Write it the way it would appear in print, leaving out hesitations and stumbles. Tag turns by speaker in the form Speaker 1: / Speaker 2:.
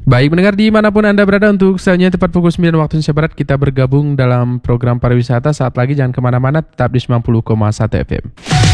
Speaker 1: Baik, mendengar dimanapun Anda berada, untuk selanjutnya tepat pukul 9 waktu Indonesia Barat kita bergabung dalam program pariwisata. Saat lagi jangan kemana-mana, tetap di 90,1 FM.